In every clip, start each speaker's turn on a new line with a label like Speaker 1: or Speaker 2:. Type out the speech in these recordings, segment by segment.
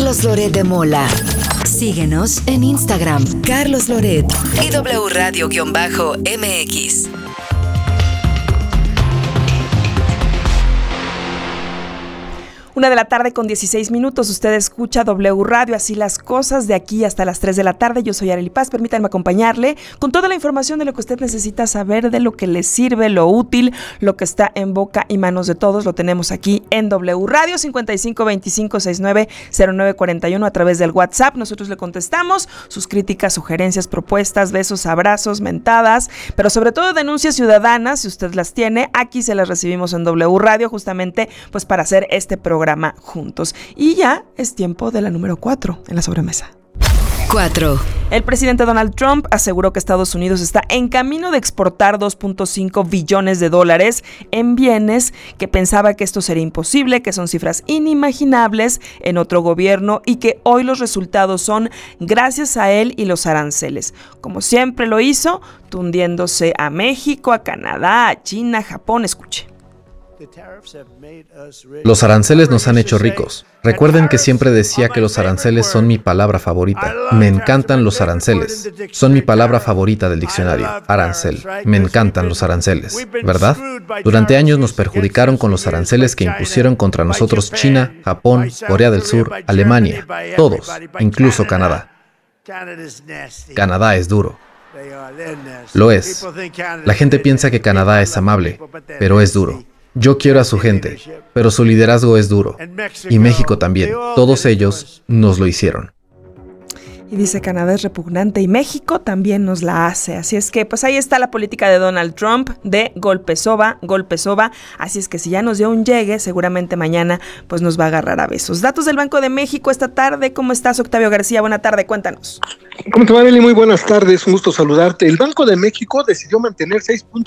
Speaker 1: Carlos Loret de Mola. Síguenos en Instagram, Carlos Loret y W Radio-MX.
Speaker 2: 1:16 p.m. Usted escucha W Radio, así las cosas, de aquí hasta las 3 de la tarde. Yo soy Arely Paz. Permítanme acompañarle con toda la información de lo que usted necesita saber, de lo que le sirve, lo útil, lo que está en boca y manos de todos. Lo tenemos aquí en W Radio, 5525690941 a través del WhatsApp. Nosotros le contestamos sus críticas, sugerencias, propuestas, besos, abrazos, mentadas, pero sobre todo denuncias ciudadanas, si usted las tiene. Aquí se las recibimos en W Radio, justamente pues para hacer este programa juntos. Y ya es tiempo de la número 4 en la sobremesa.
Speaker 1: 4.
Speaker 2: El presidente Donald Trump aseguró que Estados Unidos está en camino de exportar $2.5 billones en bienes, que pensaba que esto sería imposible, que son cifras inimaginables en otro gobierno y que hoy los resultados son gracias a él y los aranceles. Como siempre lo hizo, tundiéndose a México, a Canadá, a China, a Japón. Escuche.
Speaker 3: Los aranceles nos han hecho ricos. Recuerden que siempre decía que los aranceles son mi palabra favorita. Me encantan los aranceles. Son mi palabra favorita del diccionario. Arancel. Me encantan los aranceles, ¿verdad? Durante años nos perjudicaron con los aranceles que impusieron contra nosotros China, Japón, Corea del Sur, Alemania, todos, incluso Canadá. Canadá es duro. Lo es. La gente piensa que Canadá es amable, pero es duro. Yo quiero a su gente, pero su liderazgo es duro. Y México también. Todos ellos nos lo hicieron.
Speaker 2: Y dice, Canadá es repugnante y México también nos la hace. Así es que, pues ahí está la política de Donald Trump de golpe soba. Así es que si ya nos dio un llegue, seguramente mañana pues nos va a agarrar a besos. Datos del Banco de México esta tarde. ¿Cómo estás, Octavio García? Buena tarde, cuéntanos.
Speaker 4: ¿Cómo te va, Arely? Muy buenas tardes, un gusto saludarte. El Banco de México decidió mantener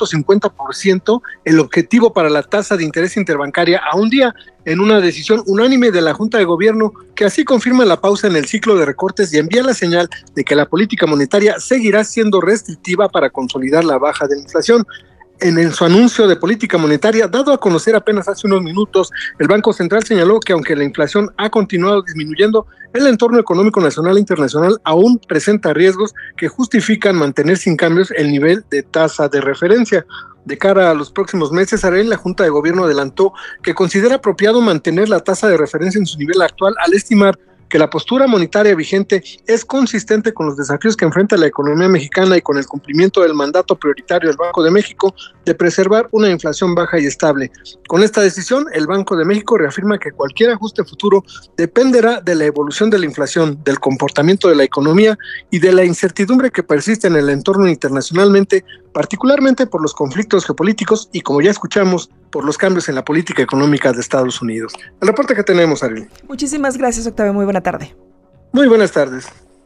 Speaker 4: 6.50% el objetivo para la tasa de interés interbancaria a un día, en una decisión unánime de la Junta de Gobierno, que así confirma la pausa en el ciclo de recortes y envía la señal de que la política monetaria seguirá siendo restrictiva para consolidar la baja de la inflación. En su anuncio de política monetaria, dado a conocer apenas hace unos minutos, el Banco Central señaló que aunque la inflación ha continuado disminuyendo, el entorno económico nacional e internacional aún presenta riesgos que justifican mantener sin cambios el nivel de tasa de referencia. De cara a los próximos meses, la Junta de Gobierno adelantó que considera apropiado mantener la tasa de referencia en su nivel actual, al estimar que la postura monetaria vigente es consistente con los desafíos que enfrenta la economía mexicana y con el cumplimiento del mandato prioritario del Banco de México de preservar una inflación baja y estable. Con esta decisión, el Banco de México reafirma que cualquier ajuste futuro dependerá de la evolución de la inflación, del comportamiento de la economía y de la incertidumbre que persiste en el entorno internacionalmente, particularmente por los conflictos geopolíticos y, como ya escuchamos, por los cambios en la política económica de Estados Unidos. El reporte que tenemos, Arely.
Speaker 2: Muchísimas gracias, Octavio. Muy buena tarde.
Speaker 4: Muy buenas tardes.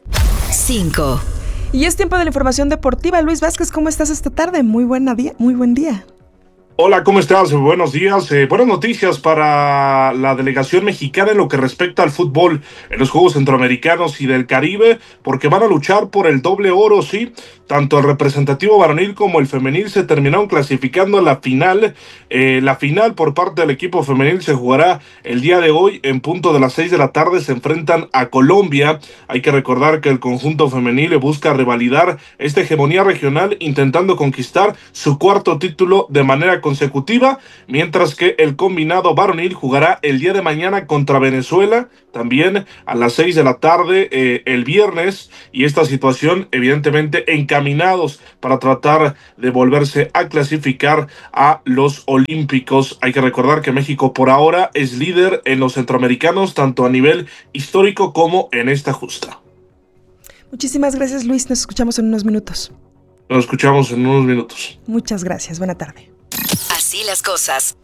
Speaker 1: 5.
Speaker 2: Y es tiempo de la información deportiva. Luis Vázquez, ¿cómo estás esta tarde? Muy buen día.
Speaker 5: Hola, ¿cómo estás? Buenos días. Buenas noticias para la delegación mexicana en lo que respecta al fútbol en los Juegos Centroamericanos y del Caribe, porque van a luchar por el doble oro, sí. Tanto el representativo varonil como el femenil se terminaron clasificando a la final. La final por parte del equipo femenil se jugará el día de hoy en punto de las 6 de la tarde. Se enfrentan a Colombia. Hay que recordar que el conjunto femenil busca revalidar esta hegemonía regional, intentando conquistar su cuarto título de manera consecutiva, mientras que el combinado varonil jugará el día de mañana contra Venezuela, también a las 6 de la tarde el viernes, y esta situación evidentemente encaminados para tratar de volverse a clasificar a los Olímpicos. Hay que recordar que México por ahora es líder en los centroamericanos, tanto a nivel histórico como en esta justa.
Speaker 2: Muchísimas gracias, Luis. Nos escuchamos en unos minutos.
Speaker 5: Nos escuchamos en unos minutos.
Speaker 2: Muchas gracias. Buena tarde.
Speaker 1: Así las cosas.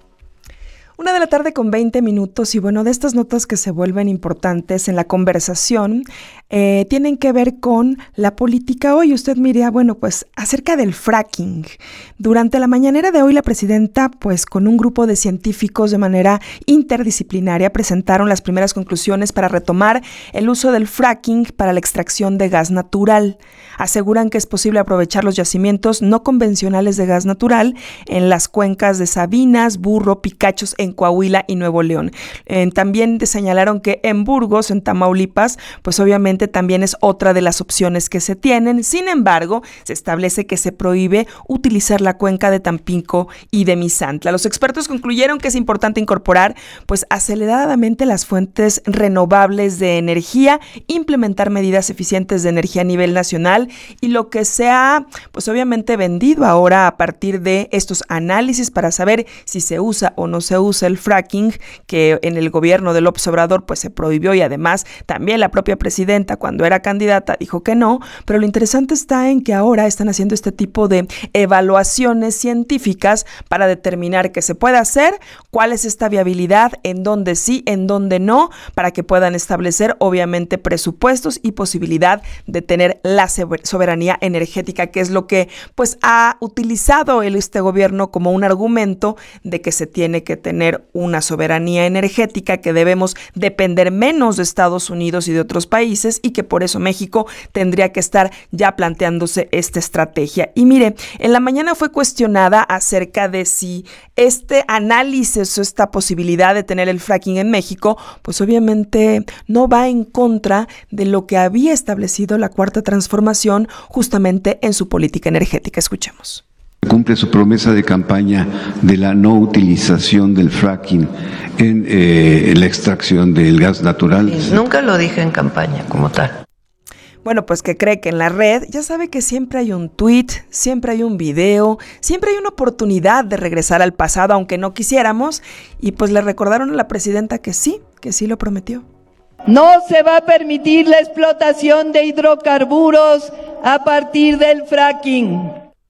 Speaker 2: 1:20 p.m. y bueno, de estas notas que se vuelven importantes en la conversación tienen que ver con la política hoy. Usted mira, bueno, pues acerca del fracking. Durante la mañanera de hoy, la presidenta, pues con un grupo de científicos de manera interdisciplinaria, presentaron las primeras conclusiones para retomar el uso del fracking para la extracción de gas natural. Aseguran que es posible aprovechar los yacimientos no convencionales de gas natural en las cuencas de Sabinas, Burro, Picachos, en en Coahuila y Nuevo León. También señalaron que en Burgos, en Tamaulipas, pues obviamente también es otra de las opciones que se tienen. Sin embargo, se establece que se prohíbe utilizar la cuenca de Tampico y de Misantla. Los expertos concluyeron que es importante incorporar pues aceleradamente las fuentes renovables de energía, implementar medidas eficientes de energía a nivel nacional, y lo que se ha pues obviamente vendido ahora a partir de estos análisis para saber si se usa o no se usa el fracking, que en el gobierno de López Obrador pues se prohibió, y además también la propia presidenta cuando era candidata dijo que no, pero lo interesante está en que ahora están haciendo este tipo de evaluaciones científicas para determinar qué se puede hacer, cuál es esta viabilidad, en dónde sí, en dónde no, para que puedan establecer obviamente presupuestos y posibilidad de tener la soberanía energética, que es lo que pues ha utilizado este gobierno como un argumento de que se tiene que tener una soberanía energética, que debemos depender menos de Estados Unidos y de otros países, y que por eso México tendría que estar ya planteándose esta estrategia. Y mire, en la mañana fue cuestionada acerca de si este análisis o esta posibilidad de tener el fracking en México, pues obviamente no va en contra de lo que había establecido la Cuarta Transformación justamente en su política energética. Escuchemos.
Speaker 6: Cumple su promesa de campaña de la no utilización del fracking en la extracción del gas natural.
Speaker 7: Nunca lo dije en campaña como tal.
Speaker 2: Bueno, pues que cree que en la red ya sabe que siempre hay un tweet, siempre hay un video, siempre hay una oportunidad de regresar al pasado, aunque no quisiéramos, y pues le recordaron a la presidenta que sí lo prometió.
Speaker 8: No se va a permitir la explotación de hidrocarburos a partir del fracking.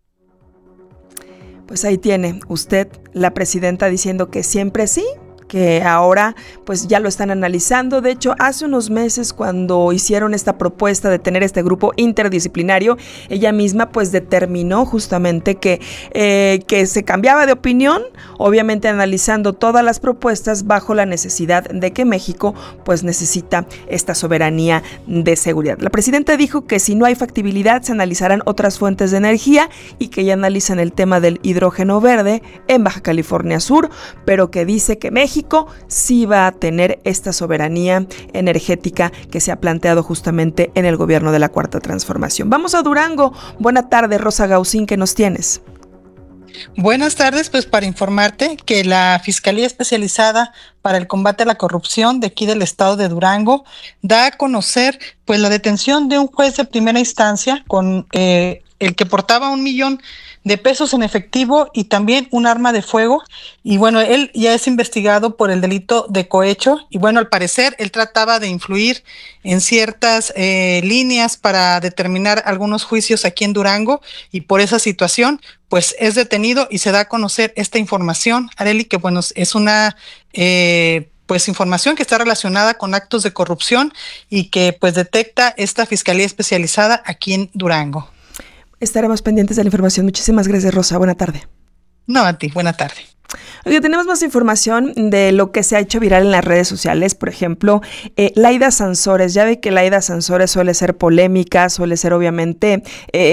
Speaker 2: Pues ahí tiene usted la presidenta diciendo que siempre sí, que ahora pues ya lo están analizando. De hecho, hace unos meses cuando hicieron esta propuesta de tener este grupo interdisciplinario, ella misma pues determinó justamente que se cambiaba de opinión, obviamente analizando todas las propuestas bajo la necesidad de que México pues necesita esta soberanía de seguridad. La presidenta dijo que si no hay factibilidad se analizarán otras fuentes de energía y que ya analizan el tema del hidrógeno verde en Baja California Sur, pero que dice que México sí va a tener esta soberanía energética que se ha planteado justamente en el gobierno de la Cuarta Transformación. Vamos a Durango. Buena tarde, Rosa Gausín, ¿qué nos tienes?
Speaker 9: Buenas tardes, pues para informarte que la Fiscalía Especializada para el Combate a la Corrupción de aquí del estado de Durango da a conocer pues la detención de un juez de primera instancia con el que portaba $1 millón en efectivo y también un arma de fuego, y bueno, él ya es investigado por el delito de cohecho, y bueno, al parecer él trataba de influir en ciertas líneas para determinar algunos juicios aquí en Durango, y por esa situación pues es detenido y se da a conocer esta información, Arely, que bueno, es una pues información que está relacionada con actos de corrupción y que pues detecta esta Fiscalía Especializada aquí en Durango.
Speaker 2: Estaremos pendientes de la información. Muchísimas gracias, Rosa. Buena tarde.
Speaker 9: No, a ti. Buena tarde.
Speaker 2: Oye, tenemos más información de lo que se ha hecho viral en las redes sociales. Por ejemplo, Laida Sansores. Ya ve que Laida Sansores suele ser polémica, suele ser obviamente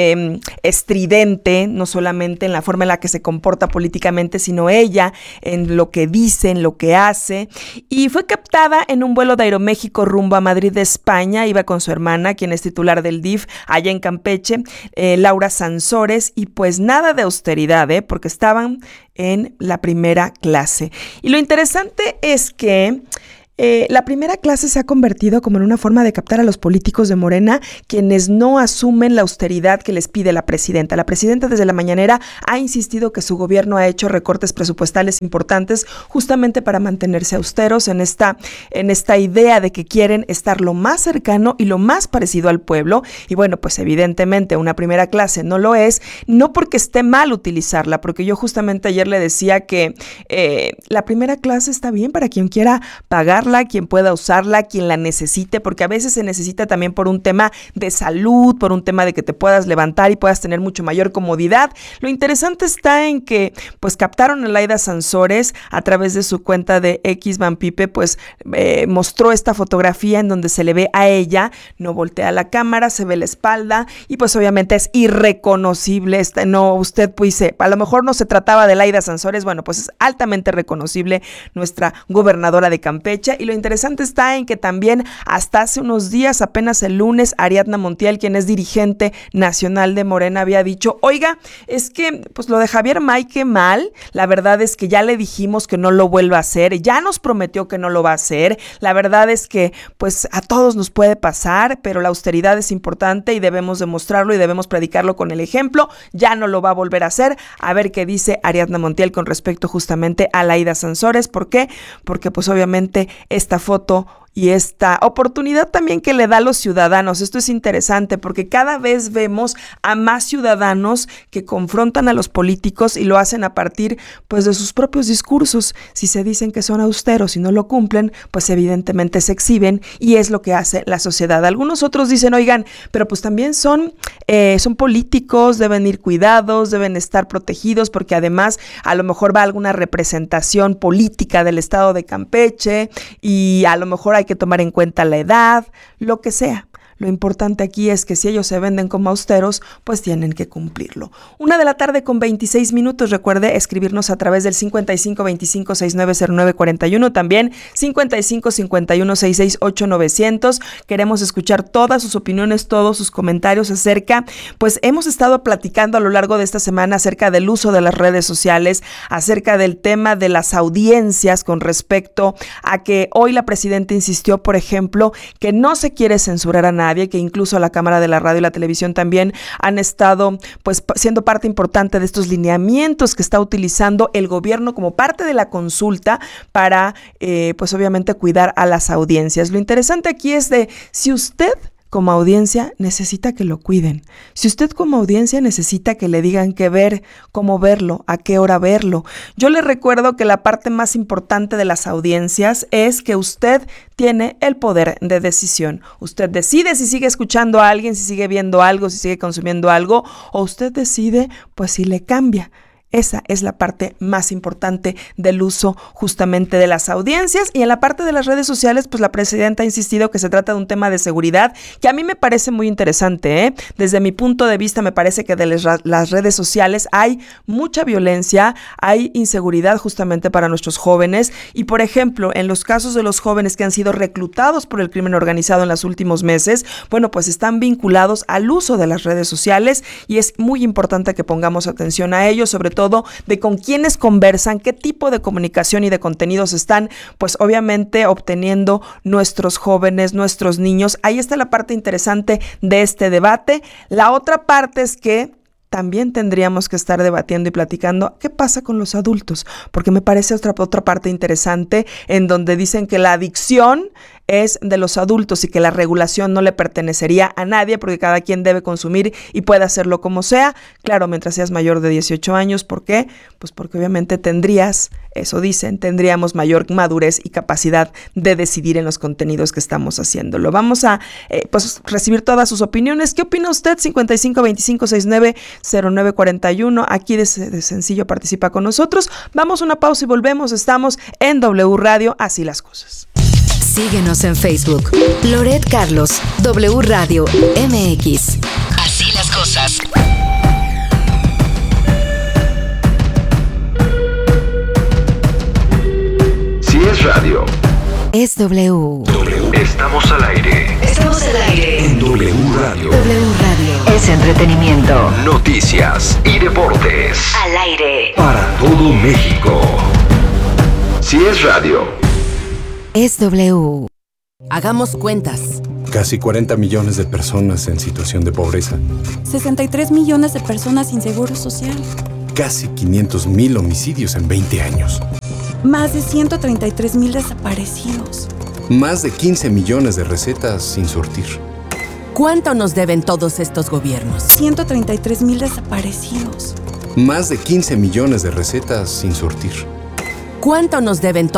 Speaker 2: estridente, no solamente en la forma en la que se comporta políticamente, sino ella en lo que dice, en lo que hace. Y fue captada en un vuelo de Aeroméxico rumbo a Madrid de España. Iba con su hermana, quien es titular del DIF allá en Campeche, Laura Sansores. Y pues nada de austeridad, porque estaban en la primera clase. Y lo interesante es que la primera clase se ha convertido como en una forma de captar a los políticos de Morena, quienes no asumen la austeridad que les pide la presidenta. La presidenta desde la mañanera ha insistido que su gobierno ha hecho recortes presupuestales importantes justamente para mantenerse austeros en esta idea de que quieren estar lo más cercano y lo más parecido al pueblo. Y bueno, pues evidentemente una primera clase no lo es, no porque esté mal utilizarla, porque yo justamente ayer le decía que la primera clase está bien para quien quiera pagar usarla, quien pueda usarla, quien la necesite, porque a veces se necesita también por un tema de salud, por un tema de que te puedas levantar y puedas tener mucho mayor comodidad. Lo interesante está en que pues captaron a Laida Sansores a través de su cuenta de X Van Pipe, pues mostró esta fotografía en donde se le ve a ella, no voltea la cámara, se ve la espalda y pues obviamente es irreconocible. No, usted pues dice, a lo mejor no se trataba de Laida Sansores, bueno, pues es altamente reconocible nuestra gobernadora de Campeche. Y lo interesante está en que también hasta hace unos días, apenas el lunes, Ariadna Montiel, quien es dirigente nacional de Morena, había dicho, oiga, es que pues lo de Javier May, qué mal, la verdad es que ya le dijimos que no lo vuelva a hacer, ya nos prometió que no lo va a hacer, la verdad es que pues a todos nos puede pasar, pero la austeridad es importante y debemos demostrarlo y debemos predicarlo con el ejemplo, ya no lo va a volver a hacer. A ver qué dice Ariadna Montiel con respecto justamente a Laida Sansores. ¿Por qué? Porque pues obviamente esta foto y esta oportunidad también que le da a los ciudadanos. Esto es interesante porque cada vez vemos a más ciudadanos que confrontan a los políticos y lo hacen a partir pues de sus propios discursos. Si se dicen que son austeros y no lo cumplen, pues evidentemente se exhiben y es lo que hace la sociedad. Algunos otros dicen, oigan, pero pues también son políticos, deben ir cuidados, deben estar protegidos porque además a lo mejor va alguna representación política del estado de Campeche y a lo mejor hay que tomar en cuenta la edad, lo que sea. Lo importante aquí es que si ellos se venden como austeros, pues tienen que cumplirlo. 1:26 p.m. Recuerde escribirnos a través del 5525690941, también 5551668900. Queremos escuchar todas sus opiniones, todos sus comentarios acerca, pues hemos estado platicando a lo largo de esta semana acerca del uso de las redes sociales, acerca del tema de las audiencias con respecto a que hoy la presidenta insistió, por ejemplo, que no se quiere censurar a nadie, que incluso la Cámara de la Radio y la Televisión también han estado pues siendo parte importante de estos lineamientos que está utilizando el gobierno como parte de la consulta para pues obviamente cuidar a las audiencias. Lo interesante aquí es de si usted como audiencia necesita que lo cuiden. Si usted como audiencia necesita que le digan qué ver, cómo verlo, a qué hora verlo. Yo le recuerdo que la parte más importante de las audiencias es que usted tiene el poder de decisión. Usted decide si sigue escuchando a alguien, si sigue viendo algo, si sigue consumiendo algo, o usted decide pues si le cambia. Esa es la parte más importante del uso justamente de las audiencias. Y en la parte de las redes sociales, pues la presidenta ha insistido que se trata de un tema de seguridad que a mí me parece muy interesante, Desde mi punto de vista me parece que de las redes sociales hay mucha violencia, hay inseguridad justamente para nuestros jóvenes. Y por ejemplo, en los casos de los jóvenes que han sido reclutados por el crimen organizado en los últimos meses, bueno, pues están vinculados al uso de las redes sociales y es muy importante que pongamos atención a ello, sobre todo de con quiénes conversan, qué tipo de comunicación y de contenidos están, pues obviamente obteniendo nuestros jóvenes, nuestros niños. Ahí está la parte interesante de este debate. La otra parte es que también tendríamos que estar debatiendo y platicando qué pasa con los adultos, porque me parece otra parte interesante en donde dicen que la adicción es de los adultos y que la regulación no le pertenecería a nadie porque cada quien debe consumir y puede hacerlo como sea. Claro, mientras seas mayor de 18 años. ¿Por qué? Pues porque obviamente tendríamos mayor madurez y capacidad de decidir en los contenidos que estamos haciéndolo. Vamos a pues recibir todas sus opiniones. ¿Qué opina usted? 5525690941. Aquí de sencillo participa con nosotros. Vamos a una pausa y volvemos. Estamos en W Radio, Así las Cosas.
Speaker 1: Síguenos en Facebook. Loret Carlos, W Radio MX. Así las cosas.
Speaker 10: Si es radio,
Speaker 1: es W.
Speaker 10: Estamos al aire.
Speaker 1: Estamos al aire.
Speaker 10: En W Radio.
Speaker 1: W Radio. Es entretenimiento.
Speaker 10: Noticias y deportes.
Speaker 1: Al aire.
Speaker 10: Para todo México. Si es radio,
Speaker 1: es W. Hagamos cuentas.
Speaker 11: Casi 40 millones de personas en situación de pobreza.
Speaker 12: 63 millones de personas sin seguro social.
Speaker 11: Casi 500,000 homicidios en 20 años.
Speaker 12: Más de 133,000 desaparecidos.
Speaker 11: Más de 15 millones de recetas sin surtir.
Speaker 1: ¿Cuánto nos deben todos estos gobiernos?
Speaker 12: 133,000 desaparecidos.
Speaker 11: Más de 15 millones de recetas sin surtir.
Speaker 1: ¿Cuánto nos deben todos